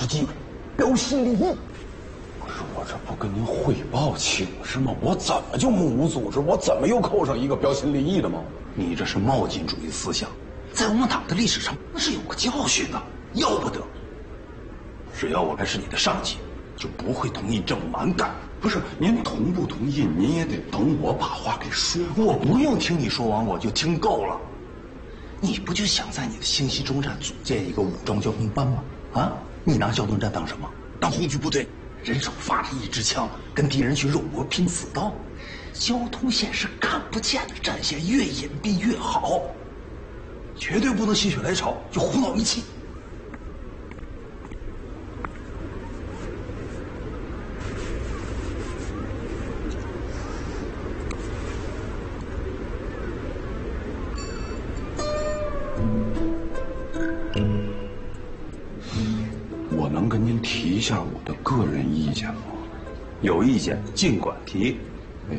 机，标新立异。 可是我这不跟您汇报请示吗？我怎么就目无组织？我怎么又扣上一个标新立异的吗？ 你这是冒进主义思想，在我们党的历史上那是有个教训的，要不得。只要我还是你的上级，就不会同意这么蛮干。 不是，您同不同意？您也得等我把话给说。 我不用听你说完，我就听够了。你不就想在你的兴西中站组建一个武装交通班吗？啊，你拿交通站当什么？当红军部队，人手发着一支枪，跟敌人去肉搏拼死斗。交通线是看不见的战线，越隐蔽越好，绝对不能心血来潮就胡闹一气。 我能跟您提一下我的个人意见吗？ 有意见尽管提。 哎，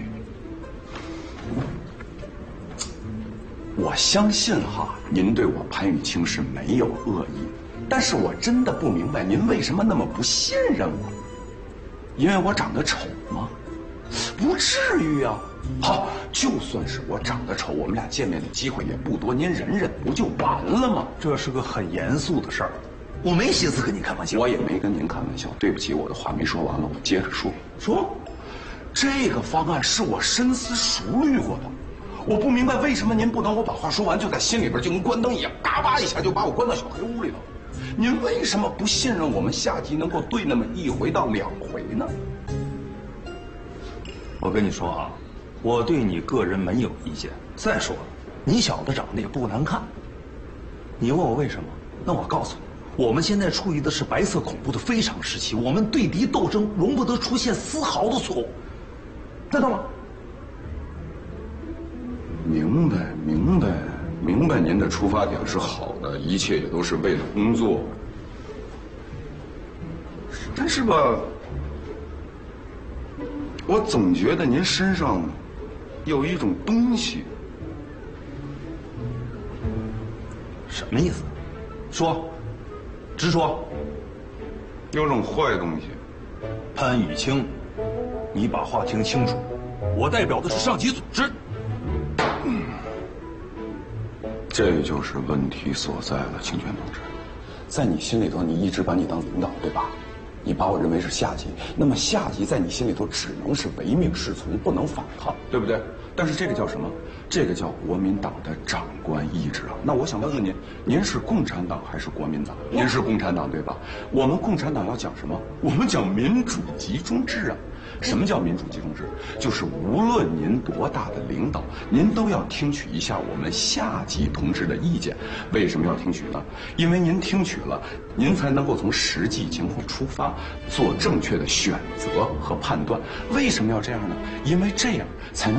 我相信哈，您对我潘玉清是没有恶意，但是我真的不明白您为什么那么不信任我？因为我长得丑吗？不至于啊。好，就算是我长得丑，我们俩见面的机会也不多，您忍忍不就完了吗？ 这是个很严肃的事儿，我没心思跟你开玩笑。 我也没跟您开玩笑，对不起，我的话没说完了，我接着说。这个方案是我深思熟虑过的，我不明白为什么您不等我把话说完，就在心里边就跟关灯一样，嘎巴一下就把我关到小黑屋里了。您为什么不信任我们下级能够对那么1回到2回呢？ 我跟你说啊，我对你个人没有意见。再说了，你小子长得也不难看。你问我为什么？那我告诉你，我们现在处于的是白色恐怖的非常时期，我们对敌斗争容不得出现丝毫的错误，知道吗？ 明白您的出发点是好的，一切也都是为了工作。但是吧，我总觉得您身上有一种东西。 什么意思？说，直说。 有种坏东西。 潘雨清，你把话听清楚，我代表的是上级组织。 这就是问题所在了，清泉同志。在你心里头，你一直把你当领导，对吧？你把我认为是下级，那么下级在你心里头只能是唯命是从，不能反抗，对不对？但是这个叫什么？这个叫国民党的长官意志啊！那我想问问您，您是共产党还是国民党？您是共产党对吧？我们共产党要讲什么？我们讲民主集中制啊！什么叫民主集中制？就是无论您多大的领导，您都要听取一下我们下级同志的意见。为什么要听取呢？因为您听取了，您才能够从实际情况出发，做正确的选择和判断。为什么要这样呢？因为这样才能